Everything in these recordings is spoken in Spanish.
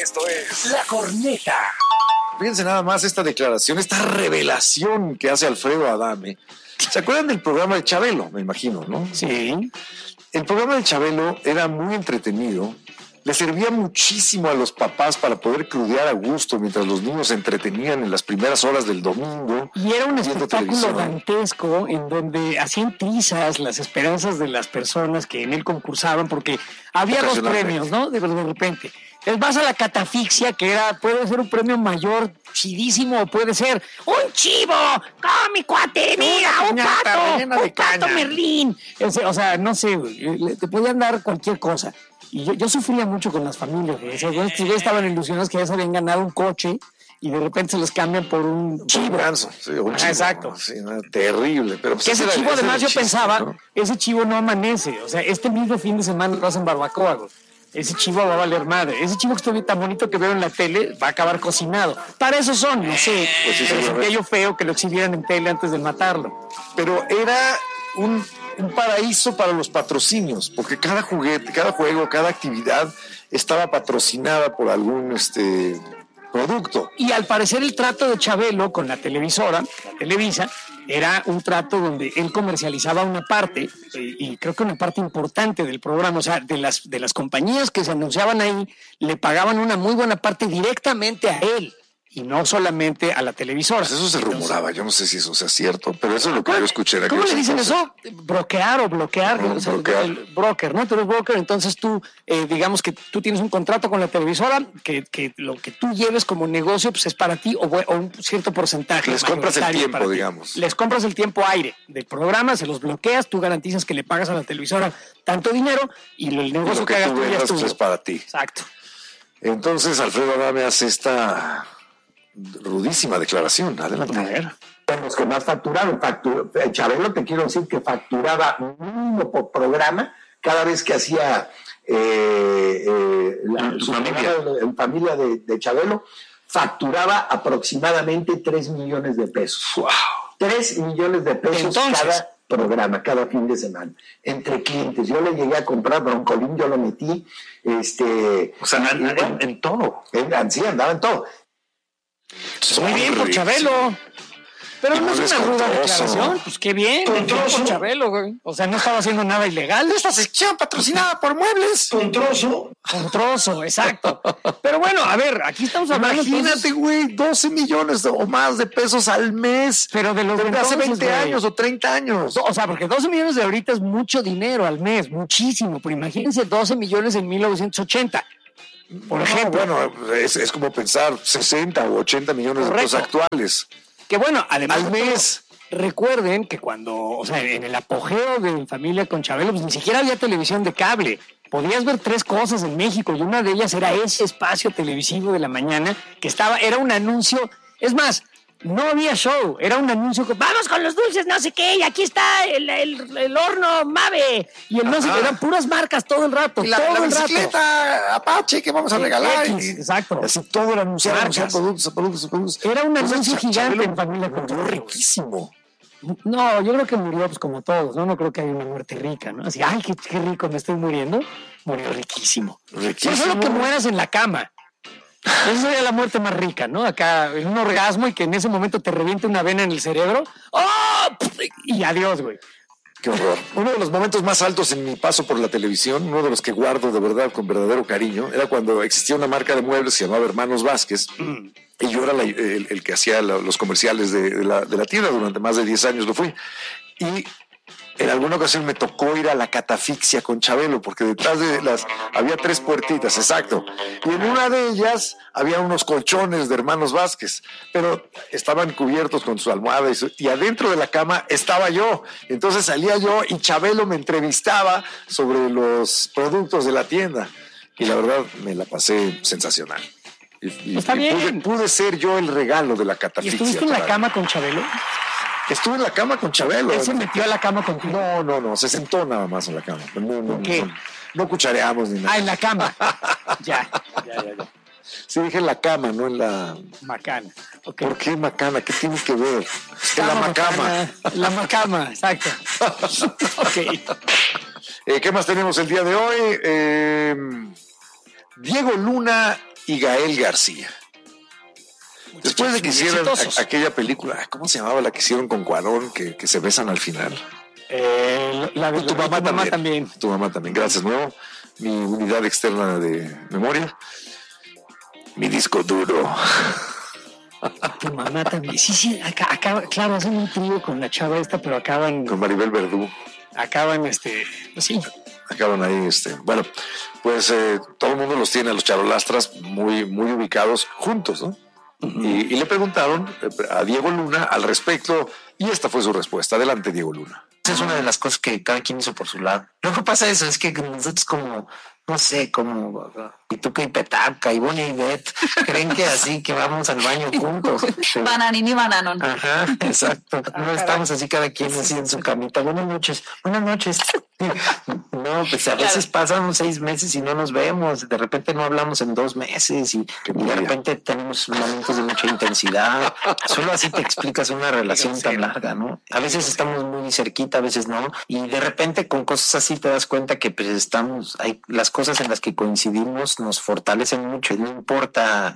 Esto es La Corneta. Fíjense nada más esta declaración, esta revelación que hace Alfredo Adame. ¿Se acuerdan del programa de Chabelo? Me imagino, ¿no? Sí. El programa de Chabelo era muy entretenido. Le servía muchísimo a los papás para poder crudear a gusto mientras los niños se entretenían en las primeras horas del domingo. Y era un viendo espectáculo televisión. dantesco en donde hacían trizas las esperanzas de las personas que en él concursaban, porque había dos premios, ¿no? De repente. Les vas a la catafixia, que puede ser un premio mayor, chidísimo, o puede ser un chivo, mi cuate, mira, un pato Merlín. O sea, no sé, te podían dar cualquier cosa. Y yo sufría mucho con las familias, porque estos güeyes estaban ilusionados que ya se habían ganado un coche y de repente se los cambian por un chivo. Sí, un chivo. Exacto. Sí, no, terrible. Pero pues que ese chivo, además, yo chiste, pensaba, ¿no? ese chivo no amanece. O sea, este mismo fin de semana lo hacen barbacoa, güey. Ese chivo va a valer madre. Ese chivo que estoy tan bonito que veo en la tele va a acabar cocinado. Para eso son, no sé. Pues sí, pero sentía yo feo que lo exhibieran en tele antes de matarlo. Pero era un paraíso para los patrocinios, porque cada juguete, cada juego, cada actividad estaba patrocinada por algún producto. Y al parecer el trato de Chabelo con la televisora, la Televisa, era un trato donde él comercializaba una parte, y creo que una parte importante del programa, o sea, de las compañías que se anunciaban ahí, le pagaban una muy buena parte directamente a él, y no solamente a la televisora. Pues eso se rumoraba, yo no sé si eso sea cierto, pero eso es lo que yo escuché. ¿Cómo le dicen eso? Broquear o bloquear. No, o sea, broquear. el broker, ¿no? Tú eres broker, entonces tú, digamos que tú tienes un contrato con la televisora, que lo que tú lleves como negocio pues es para ti o un cierto porcentaje. Les compras el tiempo, digamos. Les compras el tiempo aire del programa, se los bloqueas, tú garantizas que le pagas a la televisora tanto dinero y el negocio que hagas tú ya es tuyo. Es para ti. Exacto. Entonces Alfredo Adame hace esta rudísima declaración. Adelante. A ver. Los que más facturaron. Chabelo, te quiero decir que facturaba mínimo por programa cada vez que hacía su familia. programa en familia de Chabelo, facturaba aproximadamente 3 millones de pesos. Wow. 3 millones de pesos. Entonces, cada programa, cada fin de semana, entre clientes. Yo le llegué a comprar broncolín, yo lo metí. O sea, en todo. Sí, andaba en todo. Muy bien por Chabelo. Pero no es una ruda declaración, pues qué bien, por Chabelo, güey. O sea, no estaba haciendo nada ilegal. Esta sección patrocinada por Muebles. Con trozo. Con trozo, exacto. Pero bueno, a ver, aquí estamos hablando. Imagínate, güey, 12 millones o más de pesos al mes. Pero de los de hace 20 güey. años o 30 años. O sea, porque 12 millones de ahorita es mucho dinero al mes, muchísimo. Pero imagínense 12 millones en 1980. Por ejemplo. Bueno, es como pensar 60 o 80 millones de pesos actuales. Que bueno, además al mes. Recuerden que cuando, o sea, en el apogeo de Familia con Chabelo, pues ni siquiera había televisión de cable. Podías ver 3 cosas en México y una de ellas era ese espacio televisivo de la mañana que era un anuncio. Es más, no había show, era un anuncio que vamos con los dulces, no sé qué, y aquí está el horno Mave, y el no sé qué, eran puras marcas todo el rato, y la bicicleta Apache que vamos a regalar. Exacto. Así todo era anunciar productos. Era un anuncio gigante en Familia con Chabelo. Riquísimo. No, yo creo que murió pues como todos, ¿no? No creo que haya una muerte rica, ¿no? Así, ay, qué rico, me estoy muriendo. Murió riquísimo. Riquísimo. Solo que mueras en la cama. Esa sería la muerte más rica, ¿no? Acá, en un orgasmo y que en ese momento te reviente una vena en el cerebro. ¡Oh! Y adiós, güey. Qué horror. Uno de los momentos más altos en mi paso por la televisión, uno de los que guardo de verdad con verdadero cariño, era cuando existía una marca de muebles que se llamaba Hermanos Vázquez. Y yo era el que hacía los comerciales de la tienda. Durante más de 10 años lo fui. Y en alguna ocasión me tocó ir a la catafixia con Chabelo, porque detrás de había 3 puertitas, exacto. Y en una de ellas había unos colchones de Hermanos Vázquez, pero estaban cubiertos con su almohada y adentro de la cama estaba yo. Entonces salía yo y Chabelo me entrevistaba sobre los productos de la tienda. Y la verdad me la pasé sensacional. Está bien. Pude ser yo el regalo de la catafixia. ¿Y estuviste en la cama con Chabelo? Estuve en la cama con Chabelo. ¿Él se metió a la cama contigo? No, se sentó nada más en la cama. ¿Por qué? No cuchareamos ni nada. Ah, en la cama. Ya. Sí, dije en la cama, no en la... Macana. Okay. ¿Por qué macana? ¿Qué tiene que ver? En la macama. La macama, exacto. Ok. ¿Qué más tenemos el día de hoy? Diego Luna y Gael García. Después de que hicieron aquella película, ¿cómo se llamaba la que hicieron con Cuarón, que se besan al final? La de tu mamá también. Tu mamá también. Gracias, nuevo. Mi unidad externa de memoria. Mi disco duro. Tu mamá también. Sí, acaba, claro, hacen un trío con la chava esta, pero acaban... Con Maribel Verdú. Acaban, pues sí. Acaban ahí, bueno, pues todo el mundo los tiene a los charolastras muy, muy ubicados juntos, ¿no? Uh-huh. Y le preguntaron a Diego Luna al respecto, y esta fue su respuesta. Adelante, Diego Luna. Esa es una de las cosas que cada quien hizo por su lado. Lo que pasa es que nosotros como, no sé, como Pituca y Petaca y Bonnie y Beth, creen que así que vamos al baño juntos. Bananín y Bananón. Ajá, exacto. No estamos así cada quien así en su camita. Buenas noches. No, pues a veces pasan 6 meses y no nos vemos. De repente no hablamos en 2 meses y de repente tenemos momentos de mucha intensidad. Solo así te explicas una relación tan larga, ¿no? A veces estamos muy cerquita, a veces no. Y de repente con cosas así te das cuenta que pues hay las cosas en las que coincidimos nos fortalecen mucho. No importa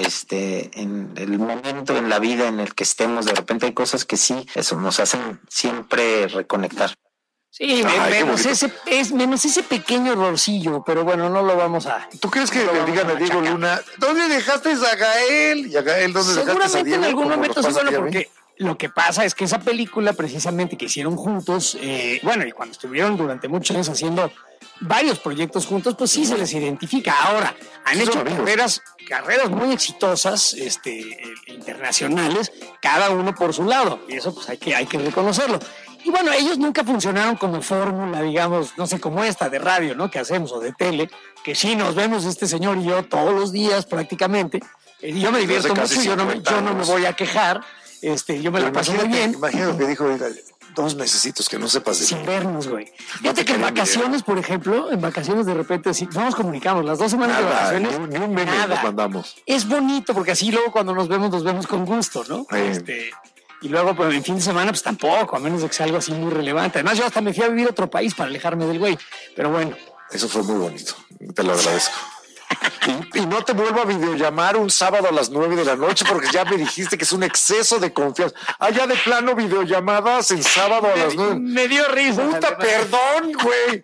en el momento en la vida en el que estemos, de repente hay cosas que sí, eso nos hacen siempre reconectar. Sí, menos ese pequeño errorcillo, pero bueno, no lo vamos a... ¿Tú crees que le digan a Diego Luna, ¿dónde dejaste a Gael? ¿Y a Gael dónde dejaste a Diego? Seguramente en algún momento sí, bueno, porque lo que pasa es que esa película precisamente que hicieron juntos, y cuando estuvieron durante muchos años haciendo varios proyectos juntos, pues sí se les identifica. Ahora, han hecho carreras muy exitosas, internacionales, cada uno por su lado, y eso pues hay que reconocerlo. Y bueno, ellos nunca funcionaron como fórmula, digamos, no sé, como esta de radio, ¿no? Que hacemos, o de tele, que sí nos vemos este señor y yo todos los días prácticamente. Yo me divierto mucho, yo no me voy a quejar, yo me la paso muy bien. Imagino que dijo 2 mesecitos que no sepas de sin vernos, güey. Fíjate que en vacaciones, por ejemplo, de repente sí, no nos comunicamos, las 2 semanas de vacaciones. Ni un meme nos mandamos. Es bonito porque así luego cuando nos vemos con gusto, ¿no? Y luego, pues, en fin de semana, pues tampoco, a menos de que sea algo así muy relevante. Además, yo hasta me fui a vivir a otro país para alejarme del güey. Pero bueno. Eso fue muy bonito. Te lo agradezco. Y no te vuelvo a videollamar un sábado a las 9 de la noche porque ya me dijiste que es un exceso de confianza. Ya de plano videollamadas en sábado a las 9. Me dio risa. Puta, perdón, güey.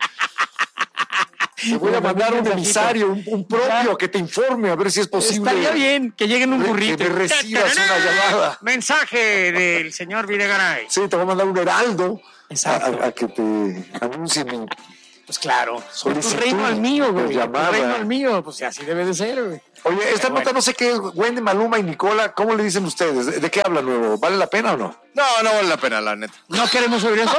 Te voy a mandar un emisario, un propio que te informe a ver si es posible. Estaría bien que lleguen un burrito. Que recibas una llamada. Mensaje del señor Videgaray. Sí, te voy a mandar un heraldo. Exacto. A que te anuncie mi... Pues claro. Tu reino al mío, güey. Tu reino al mío. Pues así debe de ser, güey. Oye, esta nota no sé qué es. Wendy, Maluma y Nicola, ¿cómo le dicen ustedes? ¿De qué hablan nuevo? ¿Vale la pena o no? No vale la pena, la neta. No queremos oír eso.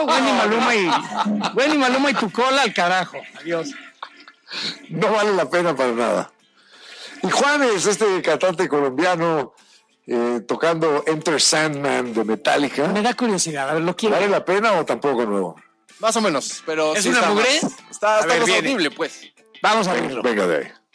Wendy, Maluma y tu cola al carajo. Adiós. No vale la pena para nada. Y Juanes, este cantante colombiano, tocando Enter Sandman de Metallica. Me da curiosidad, a ver, lo quiero. ¿Vale la pena o tampoco nuevo? Más o menos, pero ¿Es sí una mugre? Está más audible, pues. Vamos a verlo. Venga de ahí.